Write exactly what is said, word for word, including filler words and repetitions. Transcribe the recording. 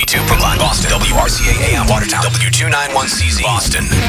ninety-two Brookline, Boston. W R C A A M Watertown. W two ninety-one C Z Boston.